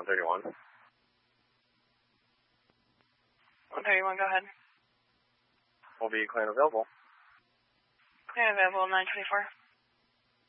131. 131, go ahead. Will be claim available. Claim available, 924.